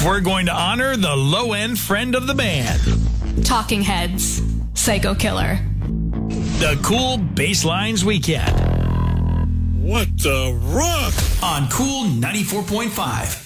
we're going to honor the low-end friend of the band. Talking Heads, Psycho Killer. The Cool Basslines Weekend. What the rock? On Cool 94.5.